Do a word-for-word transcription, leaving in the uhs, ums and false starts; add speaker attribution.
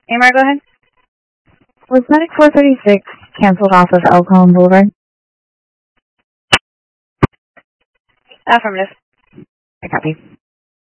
Speaker 1: Amar, go ahead.
Speaker 2: Was Medic four thirty-six canceled off of Elkhorn Boulevard?
Speaker 1: Affirmative.
Speaker 2: I copy.